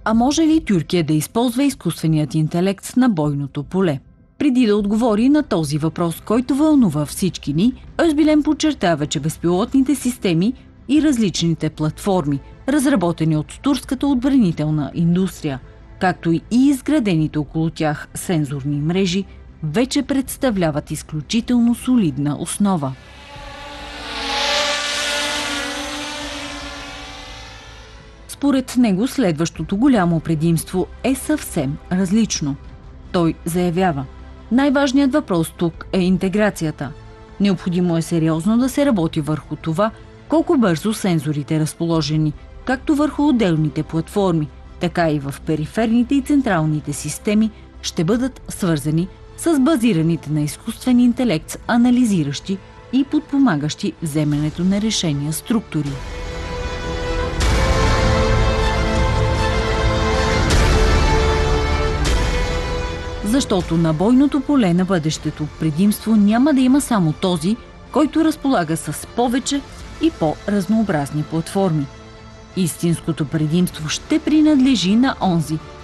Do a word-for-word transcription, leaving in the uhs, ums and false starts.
А може ли Тюркия да използва изкуственият интелект на бойното поле? Преди да отговори на този въпрос, който вълнува всички ни, Özbilen подчертава, че безпилотните системи и различните платформи, разработени от турската отбранителна индустрия, както и изградените около тях сензорни мрежи, вече представляват изключително солидна основа. Според него следващото голямо предимство е съвсем различно. Той заявява: най-важният въпрос тук е интеграцията. Необходимо е сериозно да се работи върху това, колко бързо сензорите, разположени както върху отделните платформи, така и в периферните и централните системи, ще бъдат свързани с базираните на изкуствен интелект, анализиращи и подпомагащи вземането на решения структури. Защото на бойното поле на бъдещето предимство няма да има само този, който разполага с повече и по-разнообразни платформи. Истинското предимство ще принадлежи на онзи,